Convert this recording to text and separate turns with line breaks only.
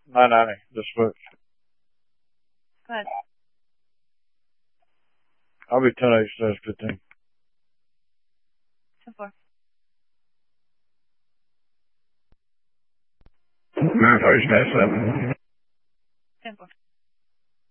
990. Just booked.
Go ahead.
I'll be 10 15.
10-4.
Memphis, that's